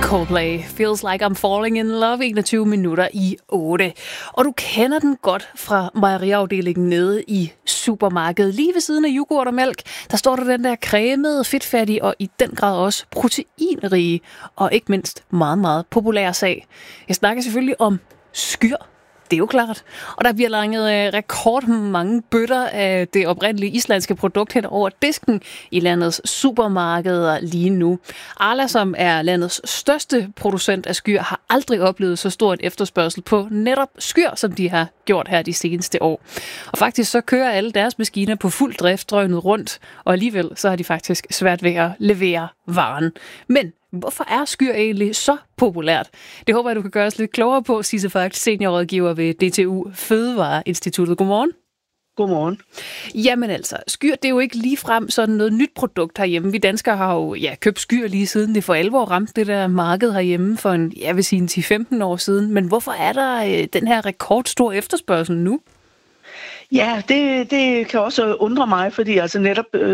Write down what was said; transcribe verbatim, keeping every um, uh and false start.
Coldplay, Feels Like I'm Falling in Love, enogtyve minutter i otte. Og du kender den godt fra mejeriafdelingen nede i supermarkedet. Lige ved siden af yoghurt og mælk, der står der den der cremede, fedtfattige og i den grad også proteinrige og ikke mindst meget, meget populære sag. Jeg snakker selvfølgelig om skyr. Det er jo klart. Og der bliver langet rekordmange bøtter af det oprindelige islandske produkt hen over disken i landets supermarkeder lige nu. Arla, som er landets største producent af skyr, har aldrig oplevet så stor en efterspørgsel på netop skyr, som de har gjort her de seneste år. Og faktisk så kører alle deres maskiner på fuld drift drøgnet rundt, og alligevel så har de faktisk svært ved at levere varen. Men hvorfor er skyr egentlig så populært? Det håber jeg, du kan gøre os lidt klogere på, Sisse Fagt, seniorrådgiver ved D T U Fødevareinstituttet. Godmorgen. Godmorgen. Jamen altså, skyr, det er jo ikke ligefrem sådan noget nyt produkt herhjemme. Vi danskere har jo ja, købt skyr lige siden det for alvor ramte det der marked herhjemme for en, jeg vil sige, en ti til femten år siden. Men hvorfor er der øh, den her rekordstor efterspørgsel nu? Ja, det, det kan også undre mig, fordi altså netop